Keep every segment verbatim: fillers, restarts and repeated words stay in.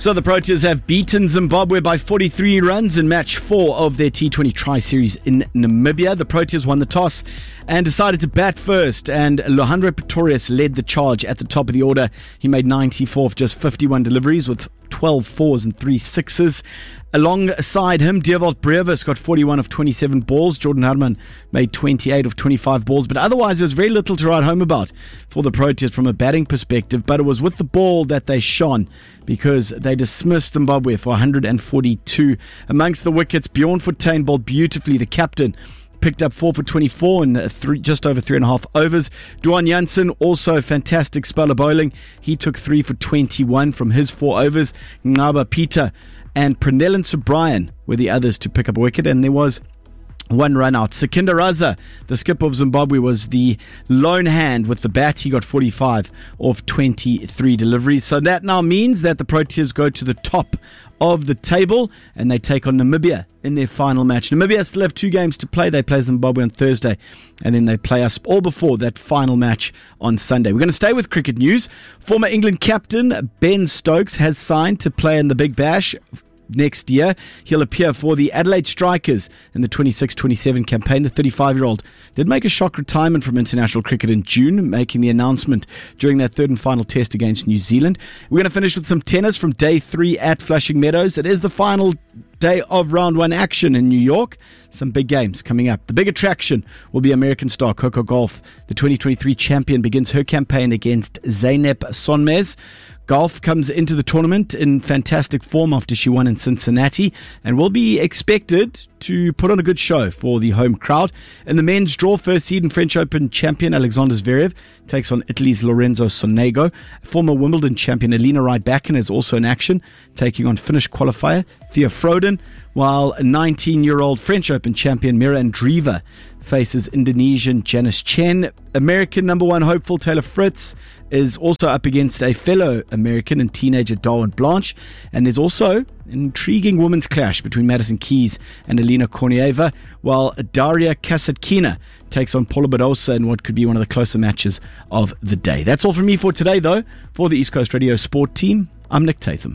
So the Proteas have beaten Zimbabwe by forty-three runs in match four of their T twenty Tri-Series in Namibia. The Proteas won the toss and decided to bat first, and Lohandre Pretorius led the charge at the top of the order. He made ninety-four of just fifty-one deliveries with twelve fours and three sixes. Alongside him, Dewald Brevis got forty-one of twenty-seven balls. Jordan Harman made twenty-eight of twenty-five balls. But otherwise, there was very little to write home about for the Proteas from a batting perspective. But it was with the ball that they shone, because they dismissed Zimbabwe for one hundred forty-two. Amongst the wickets, Bjorn Fortuin bowled beautifully. The captain picked up four for twenty-four in three, just over three and a half overs. Duan Jansen, also a fantastic spell of bowling. He took three for twenty-one from his four overs. Ngaba Peter and Pranellan Subrian were the others to pick up a wicket, and there was one run out. Sikinder Raza, the skipper of Zimbabwe, was the lone hand with the bat. He got forty-five of twenty-three deliveries. So that now means that the Proteas go to the top of the table and they take on Namibia in their final match. Namibia still have two games to play. They play Zimbabwe on Thursday, and then they play us all before that final match on Sunday. We're going to stay with cricket news. Former England captain Ben Stokes has signed to play in the Big Bash next year. He'll appear for the Adelaide Strikers in the twenty-six twenty-seven campaign. The thirty-five-year-old did make a shock retirement from international cricket in June, making the announcement during that third and final test against New Zealand. We're going to finish with some tennis from day three at Flushing Meadows. It is the final day of round one action in New York. Some big games coming up. The big attraction will be American star Coco Gauff. The twenty twenty-three champion begins her campaign against Zeynep Sonmez. Gauff comes into the tournament in fantastic form after she won in Cincinnati and will be expected to put on a good show for the home crowd. In the men's draw, first seed and French Open champion Alexander Zverev takes on Italy's Lorenzo Sonego. Former Wimbledon champion Alina Rybakina is also in action, taking on Finnish qualifier Thea Froden, while nineteen-year-old French Open champion Mira Andreeva faces Indonesian Janice Chen. American number one hopeful Taylor Fritz is also up against a fellow American and teenager Darwin Blanche. And there's also an intriguing women's clash between Madison Keys and Elena Kornieva, while Daria Kasatkina takes on Paula Badosa in what could be one of the closer matches of the day. That's all from me for today, though. For the East Coast Radio Sport team, I'm Nick Tatham.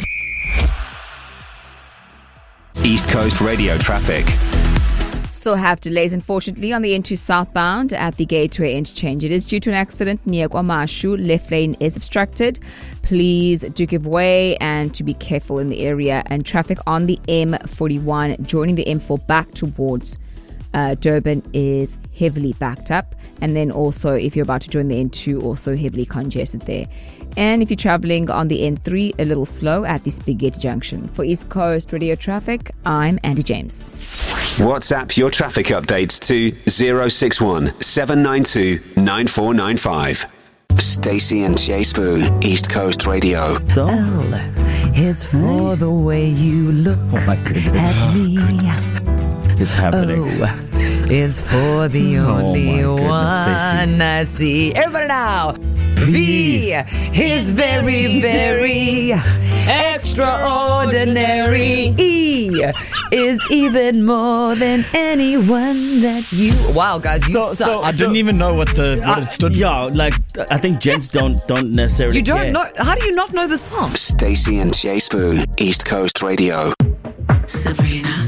East Coast Radio traffic. Still have delays, unfortunately, on the N two southbound at the Gateway interchange. It is due to an accident near KwaMashu. Left lane is obstructed. Please do give way and to be careful in the area. And traffic on the M forty-one joining the M four back towards uh, Durban is heavily backed up. And then also, if you're about to join the N two, also heavily congested there. And if you're traveling on the N three, a little slow at the Spaghetti Junction. For East Coast Radio Traffic, I'm Andy James. WhatsApp your traffic updates to zero six one seven nine two nine four nine five. Stacey and Jay Spoo, East Coast Radio. L is for the way you look Oh my goodness. at me. It's happening. O is for the Oh only my goodness, Stacey. one I see. Everybody now. V is very, very extraordinary. E is even more than anyone that you. Wow, guys, you So- suck. so- I didn't even know what the what it stood Uh, for. yeah, like I think gents don't don't necessarily you don't care. know. How do you not know the song? Stacey and Jay Spoo, East Coast Radio. Sabrina.